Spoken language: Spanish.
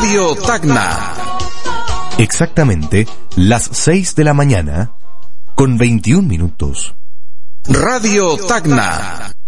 Radio Tacna. Exactamente las 6 de la mañana con 21 minutos. Radio Tacna.